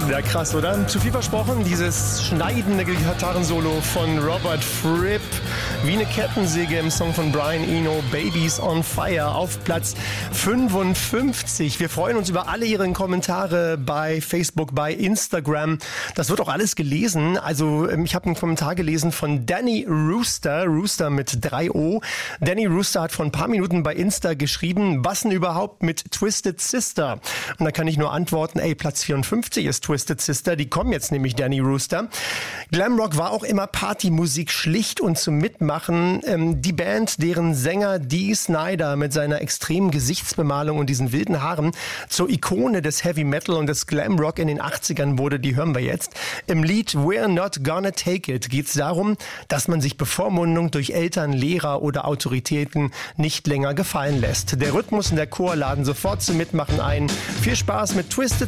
Ja, krass, oder? Zu viel versprochen, dieses schneidende Gitarrensolo von Robert Fripp, wie eine Kettensäge im Song von Brian Eno, Babies on Fire, auf Platz 55. Wir freuen uns über alle Ihre Kommentare bei Facebook, bei Instagram. Das wird auch alles gelesen. Also ich habe einen Kommentar gelesen von Danny Rooster, Rooster mit 3 O. Danny Rooster hat vor ein paar Minuten bei Insta geschrieben, was denn überhaupt mit Twisted Sister? Und da kann ich nur antworten, Platz 54 ist Twisted Sister, die kommen jetzt nämlich, Danny Rooster. Glamrock war auch immer Partymusik, schlicht und zum Mitmachen. Die Band, deren Sänger Dee Snider mit seiner extremen Gesichtsbemalung und diesen wilden Haaren zur Ikone des Heavy Metal und des Glamrock in den 80ern wurde, die hören wir jetzt. Im Lied We're Not Gonna Take It geht es darum, dass man sich Bevormundung durch Eltern, Lehrer oder Autoritäten nicht länger gefallen lässt. Der Rhythmus und der Chor laden sofort zum Mitmachen ein. Viel Spaß mit Twisted